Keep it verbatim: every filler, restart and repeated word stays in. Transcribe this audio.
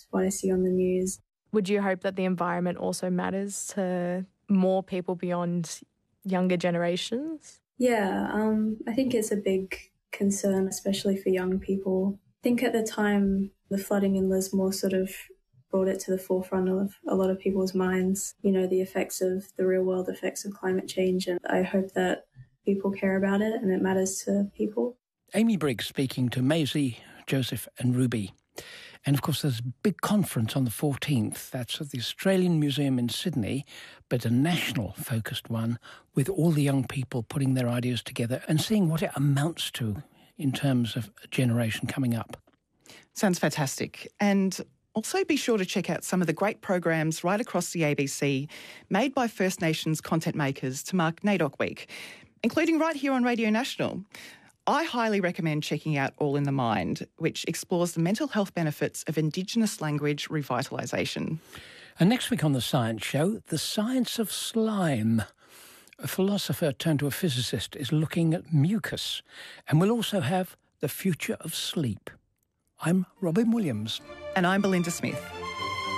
what I see on the news. Would you hope that the environment also matters to more people beyond younger generations? Yeah, um, I think it's a big concern, especially for young people. I think at the time, the flooding in Lismore sort of brought it to the forefront of a lot of people's minds, you know, the effects of the real world effects of climate change. And I hope that people care about it and it matters to people. Amy Briggs speaking to Maisie, Joseph and Ruby. And of course there's a big conference on the fourteenth. That's at the Australian Museum in Sydney, but a national focused one with all the young people putting their ideas together and seeing what it amounts to in terms of a generation coming up. Sounds fantastic. And also be sure to check out some of the great programs right across the A B C made by First Nations content makers to mark NAIDOC Week, including right here on Radio National. I highly recommend checking out All in the Mind, which explores the mental health benefits of Indigenous language revitalisation. And next week on The Science Show, the science of slime. A philosopher turned to a physicist is looking at mucus. And we'll also have the future of sleep. I'm Robin Williams. And I'm Belinda Smith.